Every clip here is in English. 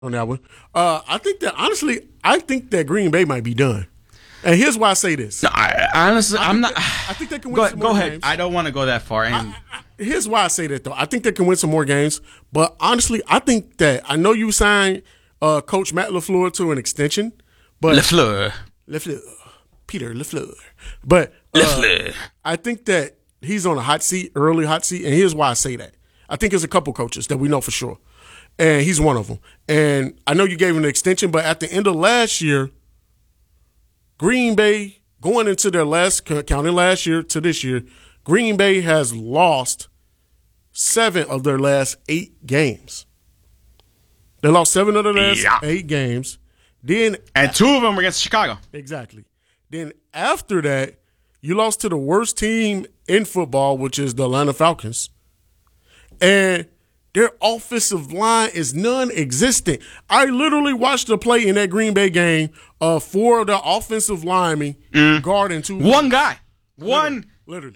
on that one. I think that honestly, I think that Green Bay might be done. And here's why I say this. No, I'm not. I think they can win some more Go ahead. games. I don't want to go that far. And Here's why I say that, though. I think they can win some more games. But honestly, I think that I know you signed Coach Matt LaFleur to an extension. But LaFleur. Peter LaFleur. But LaFleur. I think that he's on a hot seat, early hot seat. And here's why I say that. I think there's a couple coaches that we know for sure. And he's one of them. And I know you gave him an extension, but at the end of last year, Green Bay, going into their counting last year to this year, Green Bay has lost 7 of their last 8 games. They lost 7 of their last 8 games. And 2 of them were against Chicago. Exactly. Then after that, you lost to the worst team in football, which is the Atlanta Falcons. And their offensive line is non-existent. I literally watched the play in that Green Bay game of 4 of the offensive linemen guarding 2. One guy. One. Literally.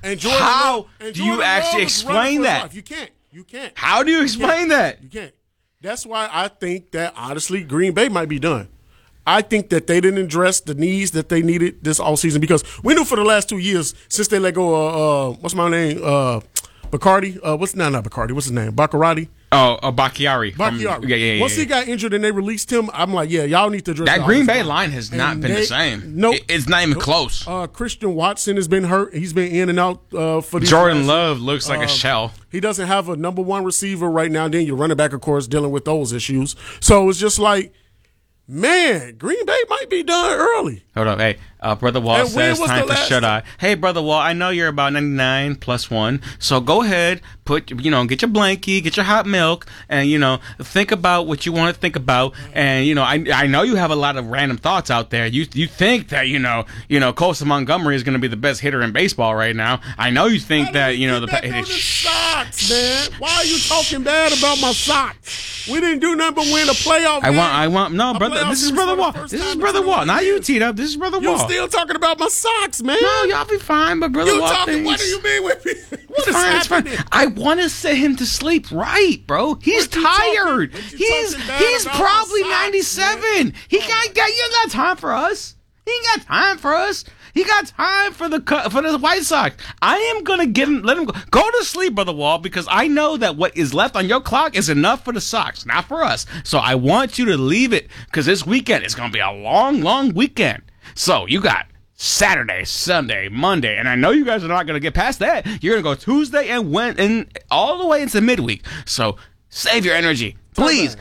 How do you actually explain that? You can't. How do you explain that? You can't. That's why I think that, honestly, Green Bay might be done. I think that they didn't address the needs that they needed this offseason because we knew for the last 2 years since they let go of, what's my name? Bacardi. Not Bacardi. What's his name? Baccarati. Bakhtiari. Yeah. Once he got injured and they released him, I'm like, yeah, y'all need to address that Green Bay line has not been the same. Nope. It's not even close. Christian Watson has been hurt. He's been in and out for these Jordan Love looks like a shell. He doesn't have a number 1 receiver right now. Then your running back, of course, dealing with those issues. So it's just like, man, Green Bay might be done early. Hold on. Hey, Brother Wall says time for shut-eye. Hey, Brother Wall, I know you're about 99 plus 1, so go ahead, get your blankie, get your hot milk, and, think about what you want to think about. And, I know you have a lot of random thoughts out there. You think that, Colson Montgomery is going to be the best hitter in baseball right now. I know you think that, the Sox, man. Why are you talking bad about my Sox? We didn't do nothing but win a playoff game. No, brother. This is Brother Wall. This is Brother Wall. Not you, T-Dub. This is Brother Wall. You still talking about my Sox, man? No, y'all be fine, but Brother Wall what do you mean with me? What is happening? I want to set him to sleep, right, bro? He's tired. He's probably 97. He got you got time for us. He ain't got time for us. He got time for the White Sox. I am gonna let him go to sleep, Brother Wall, because I know that what is left on your clock is enough for the Sox, not for us. So I want you to leave it because this weekend is gonna be a long, long weekend. So you got Saturday, Sunday, Monday, and I know you guys are not gonna get past that. You're gonna go Tuesday and all the way into midweek. So save your energy. Please.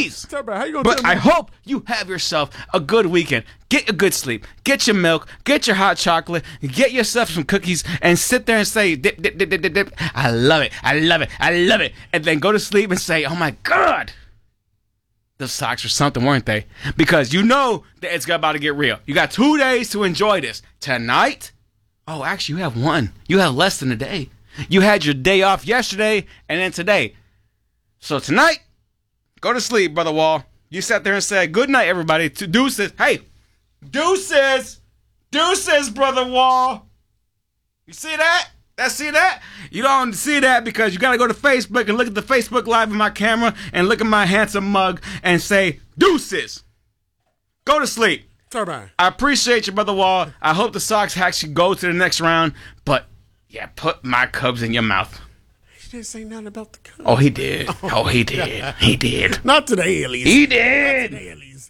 But I hope you have yourself a good weekend. Get a good sleep. Get your milk. Get your hot chocolate. Get yourself some cookies and sit there and say, dip, dip, dip, dip, dip, dip. I love it. I love it. I love it. And then go to sleep and say, oh my God. The Sox or something, weren't they? Because you know that it's about to get real. You got 2 days to enjoy this. Tonight? Oh, actually, you have 1. You have less than a day. You had your day off yesterday and then today. So tonight, go to sleep, Brother Wall. You sat there and said, good night, everybody. To deuces. Hey, deuces. Deuces, Brother Wall. You see that? See that? You don't see that because you got to go to Facebook and look at the Facebook Live of my camera and look at my handsome mug and say, deuces. Go to sleep. Turbine. I appreciate you, Brother Wall. I hope the Sox actually go to the next round. But, yeah, put my Cubs in your mouth. He didn't say nothing about the Cubs. Oh, he did. He did. He did. Not today, at least. He did. Not today, at least.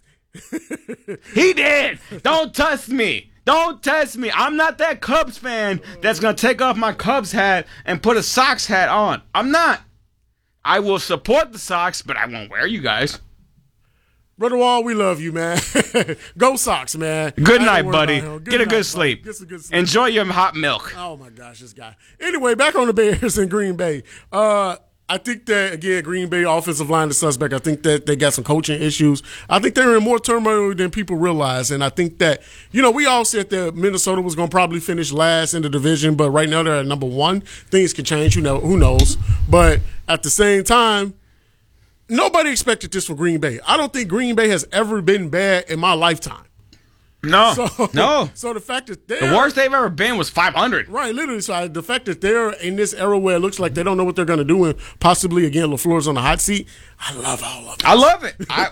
He did. Don't touch me. Don't test me. I'm not that Cubs fan that's going to take off my Cubs hat and put a Sox hat on. I'm not. I will support the Sox, but I won't wear you guys. Brother Wall, we love you, man. Go Sox, man. Good night, buddy. Get a good sleep. Get some good sleep. Enjoy your hot milk. Oh, my gosh, this guy. Anyway, back on the Bears in Green Bay. I think that, again, Green Bay offensive line is suspect. I think that they got some coaching issues. I think they're in more turmoil than people realize. And I think that, we all said that Minnesota was going to probably finish last in the division, but right now they're at number 1. Things can change, who knows. But at the same time, nobody expected this from Green Bay. I don't think Green Bay has ever been bad in my lifetime. No. So the fact that The worst they've ever been was 500. Right, literally. So the fact that they're in this era where it looks like they don't know what they're going to do, and possibly again LaFleur's on the hot seat, I love all of it. I love it.